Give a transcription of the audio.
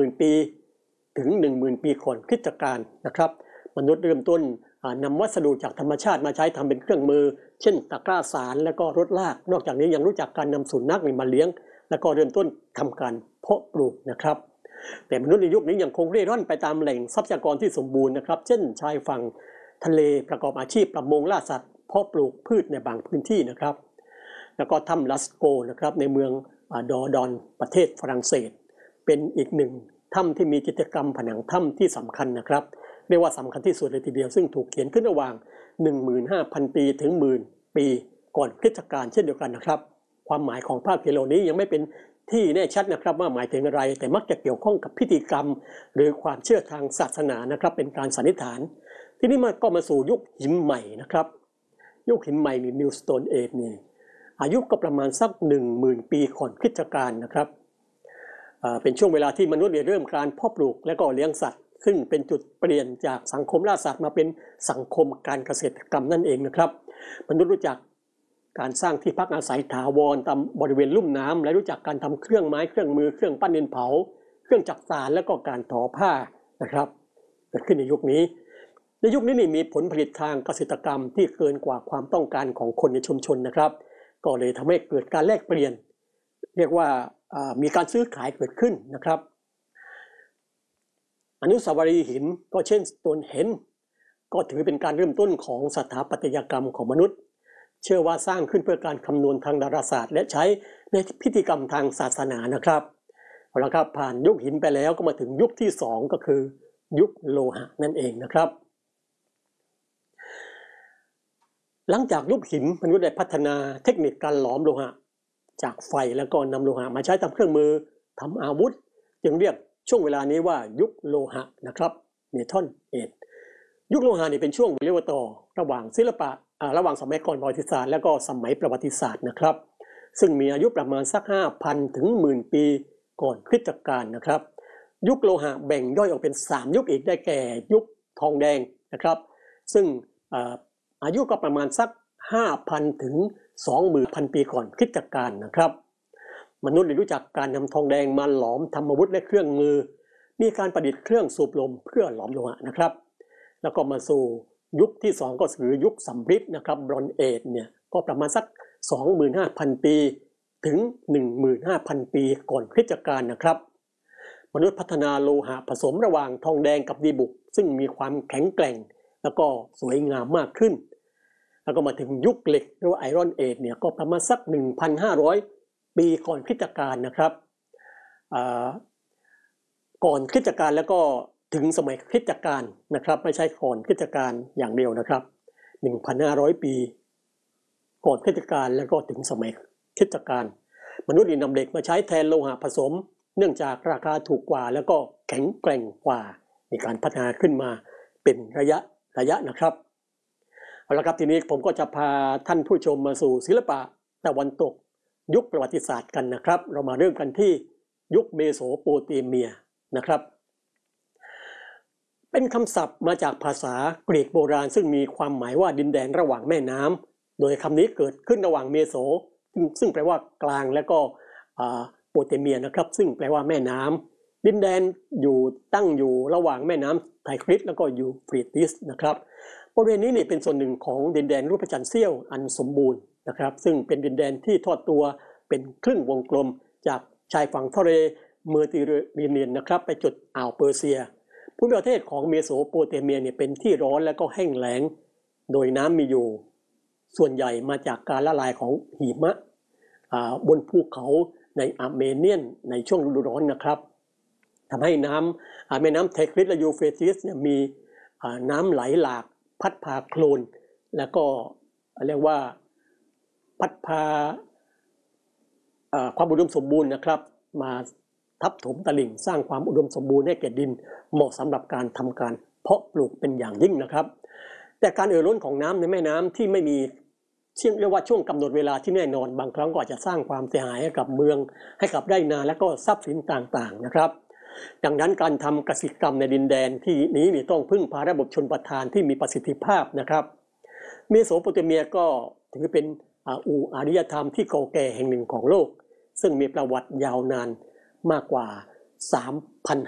10,000 ปีถึง 10,000 ปีก่อนคริสตกาลนะครับมนุษย์เริ่มต้นนำวัสดุจากธรรมชาติมาใช้ทำเป็นเครื่องมือเช่นตะกร้าสารและก็รถลากนอกจากนี้ยังรู้จักการนำสุนัขมาเลี้ยงและก็เริ่มต้นทำการเพาะปลูกนะครับแต่มนุษย์ในยุคนี้ยังคงเร่ร่อนไปตามแหล่งทรัพยากรที่สมบูรณ์นะครับเช่นชายฝั่งทะเลประกอบอาชีพประมงล่าสัตว์เพาะปลูกพืชในบางพื้นที่นะครับแล้วก็ถ้ำลัสโกนะครับในเมืองดอดอนประเทศฝรั่งเศสเป็นอีกหนึ่งถ้ำที่มีกิจกรรมผนังถ้ำที่สำคัญนะครับเรียกว่าสำคัญที่สุดเลยทีเดียวซึ่งถูกเขียนขึ้นระหว่าง 15,000 ปีถึง 10,000 ปีก่อนคริสตกาลเช่นเดียวกันนะครับความหมายของภาพเขียนเหล่านี้ยังไม่เป็นที่แน่ชัดนะครับว่าหมายถึงอะไรแต่มักจะเกี่ยวข้องกับพิธีกรรมหรือความเชื่อทางศาสนานะครับเป็นการสันนิษฐานทีนี้ก็มาสู่ยุคหินใหม่นะครับยุคหินใหม่นี่ New Stone Age นี่อายุก็ประมาณสัก 10,000 ปีก่อนคริสตกาลนะครับเป็นช่วงเวลาที่มนุษย์เริ่มการเพาะปลูกและก็เลี้ยงสัตว์ซึ่งเป็นจุดเปลี่ยนจากสังคมล่าสัตว์มาเป็นสังคมการเกษตรกรรมนั่นเองนะครับมนุษย์รู้จักการสร้างที่พักอาศัยถาวรตามบริเวณลุ่มน้ำและรู้จักการทำเครื่องไม้เครื่องมือเครื่องปั้นดินเผาเครื่องจักสานและก็การทอผ้านะครับเกิดขึ้นในยุคนี้นี่มีผลผลิตทางเกษตรกรรมที่เกินกว่าความต้องการของคนในชุมชนนะครับก็เลยทำให้เกิดการแลกเปลี่ยนเรียกว่ามีการซื้อขายเกิดขึ้นนะครับอนุสาวรีย์หินก็เช่นสโตนเฮนจ์ก็ถือเป็นการเริ่มต้นของสถาปัตยกรรมของมนุษย์เชื่อว่าสร้างขึ้นเพื่อการคำนวณทางดาราศาสตร์และใช้ในพิธีกรรมทางศาสนานะครับเอาละครับผ่านยุคหินไปแล้วก็มาถึงยุคที่2ก็คือยุคโลหะนั่นเองนะครับหลังจากยุคหินมนุษย์ได้พัฒนาเทคนิคการหลอมโลหะจากไฟแล้วก็นำโลหะมาใช้ทำเครื่องมือทำอาวุธจึงเรียกช่วงเวลานี้ว่ายุคโลหะนะครับเมทัลเอจยุคโลหะนี่เป็นช่วงเรียกว่าต่อระหว่างศิลปะระหว่างสมัยก่อนประวัติศาสตร์และก็สมัยประวัติศาสตร์นะครับซึ่งมีอายุประมาณสัก 5,000 ถึง 10,000 ปีก่อนคริสตกาลนะครับยุคโลหะแบ่งย่อยออกเป็น3ยุคอีกได้แก่ยุคทองแดงนะครับซึ่งอายุก็ประมาณสัก 5,000 ถึง 20,000 ปีก่อนคริสตกาลนะครับมนุษย์ได้รู้จักการนำทองแดงมาหลอมทำอาวุธและเครื่องมือมีการประดิษฐ์เครื่องสูบลมเพื่อหลอมโลหะนะครับแล้วก็มาสู่ยุคที่2ก็คือยุคสำริดนะครับบรอนซ์เอจเนี่ยก็ประมาณสัก 25,000 ปีถึง 15,000 ปีก่อนคริสตกาลนะครับมนุษย์พัฒนาโลหะผสมระหว่างทองแดงกับดีบุกซึ่งมีความแข็งแกร่งแล้วก็สวยงามมากขึ้นแล้วก็มาถึงยุคเหล็กหรือว่าไอรอนเอจเนี่ยก็ประมาณสัก 1,500 ปีก่อนคริสตกาลนะครับก่อนคริสตกาลแล้วก็ถึงสมัยคริสตกาลนะครับไม่ใช่ก่อนคริสตกาลอย่างเดียวนะครับ 1,500 ปีก่อนคริสตกาลแล้วก็ถึงสมัยคริสตกาลมนุษย์นำเหล็กมาใช้แทนโลหะผสมเนื่องจากราคาถูกกว่าแล้วก็แข็งแกร่งกว่ามีการพัฒนาขึ้นมาเป็นระยะนะครับเอาละครับทีนี้ผมก็จะพาท่านผู้ชมมาสู่ศิลปะตะวันตกยุคประวัติศาสตร์กันนะครับเรามาเริ่มกันที่ยุคเมโสโปเตเมียนะครับเป็นคำศัพท์มาจากภาษากรีกโบราณซึ่งมีความหมายว่าดินแดนระหว่างแม่น้ำโดยคำนี้เกิดขึ้นระหว่างเมโสซึ่งแปลว่ากลางและก็โปเตเมียนะครับซึ่งแปลว่าแม่น้ำดินแดนตั้งอยู่ระหว่างแม่น้ำไทกริสแล้วก็ยูเฟรติสนะครับบริเวณนี้เป็นส่วนหนึ่งของดินแดนรูปพระจันทร์เสี้ยวอันสมบูรณ์นะครับซึ่งเป็นดินแดนที่ทอดตัวเป็นครึ่งวงกลมจากชายฝั่งทะเลเมดิเตอร์เรเนียนนะครับไปจุดอ่าวเปอร์เซียภูมิประเทศของเมโสโปเตเมียเป็นที่ร้อนและก็แห้งแล้งโดยน้ำมีอยู่ส่วนใหญ่มาจากการละลายของหิมะบนภูเขาในอาร์เมเนียนในช่วงฤดูร้อนนะครับทำให้แม่น้ำไทกริสและยูเฟรติสมีน้ำไหลหลากพัดพาโคลนแล้วก็เรียกว่าพัดพาความอุดมสมบูรณ์นะครับมาทับถมตลิ่งสร้างความอุดมสมบูรณ์ให้แก่ดินเหมาะสำหรับการทำการเพาะปลูกเป็นอย่างยิ่งนะครับแต่การล้นของน้ำในแม่น้ำที่ไม่มีเรียกว่าช่วงกำหนดเวลาที่แน่นอนบางครั้งก็อาจจะสร้างความเสียหายให้กับเมืองให้กับไร่นาและก็ทรัพย์สินต่างๆนะครับดังนั้นการทำกสิกรรมในดินแดนที่นี้ต้องพึ่งพาระบบชลประทานที่มีประสิทธิภาพนะครับเมโสโปเตเมียก็ถือเป็นอารยธรรมที่เก่าแก่แห่งหนึ่งของโลกซึ่งมีประวัติยาวนานมากกว่า 3,500